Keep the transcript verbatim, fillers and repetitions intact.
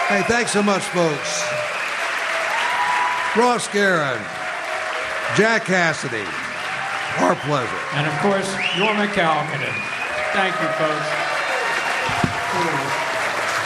Hey, thanks so much, folks. Ross Guerin, Jack Cassidy, our pleasure. And of course, Jorma Kaukonen. Thank you, folks.